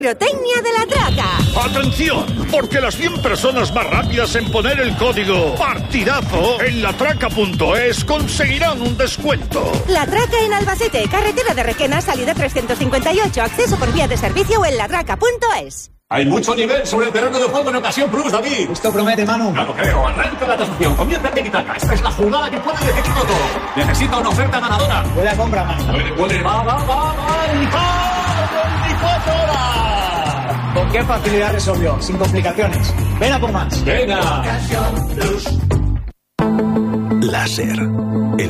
Pirotecnia de la Traca. ¡Atención! Porque las 100 personas más rápidas en poner el código PARTIDAZO en latraca.es conseguirán un descuento. La Traca en Albacete, carretera de Requena, salida 358, acceso por vía de servicio o en latraca.es. Hay mucho nivel sobre el terreno de juego en Ocasión Plus, David. Esto promete, Manu. No lo creo. Arranca la tasación. Comienza el tiki-taka. Esta es la jugada que puede decidirlo todo. Necesita una oferta ganadora. Huele a compra, Manu. Puede. Va. ¡24 horas! ¿Con qué facilidad resolvió? Sin complicaciones. Ven a por más. Venga. Láser.